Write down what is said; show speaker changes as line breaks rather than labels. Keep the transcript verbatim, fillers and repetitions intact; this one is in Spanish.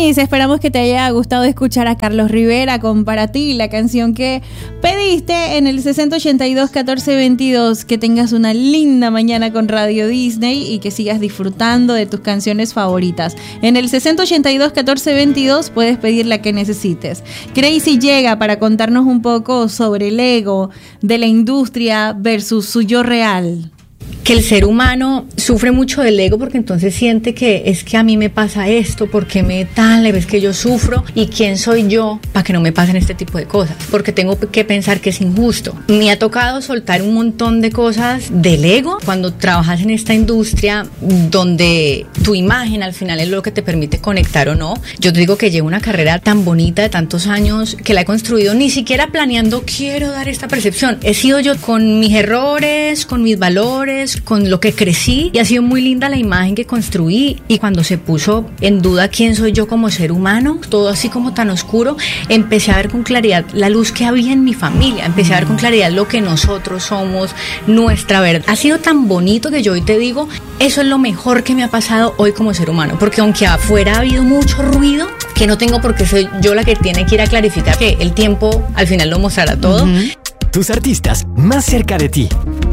Denis, esperamos que te haya gustado escuchar a Carlos Rivera con Para Ti, la canción que pediste en el sesenta ochenta y dos catorce veintidós. Que tengas una linda mañana con Radio Disney y que sigas disfrutando de tus canciones favoritas. En el sesenta ochenta y dos catorce veintidós puedes pedir la que necesites. Crazy llega para contarnos un poco sobre el ego de la industria versus su yo real.
Que el ser humano sufre mucho del ego porque entonces siente que es que a mí me pasa esto, porque me tal, es que yo sufro y quién soy yo para que no me pasen este tipo de cosas, porque tengo que pensar que es injusto. Me ha tocado soltar un montón de cosas del ego cuando trabajas en esta industria donde tu imagen al final es lo que te permite conectar o no. Yo te digo que llevo una carrera tan bonita de tantos años que la he construido ni siquiera planeando quiero dar esta percepción. He sido yo con mis errores, con mis valores, con lo que crecí, y ha sido muy linda la imagen que construí. Y cuando se puso en duda quién soy yo como ser humano, todo así como tan oscuro, empecé a ver con claridad la luz que había en mi familia, empecé a ver con claridad lo que nosotros somos, nuestra verdad. Ha sido tan bonito que yo hoy te digo, eso es lo mejor que me ha pasado hoy como ser humano, porque aunque afuera ha habido mucho ruido, que no tengo por qué soy yo la que tiene que ir a clarificar, que el tiempo al final lo mostrará todo.
Uh-huh. Tus artistas más cerca de ti.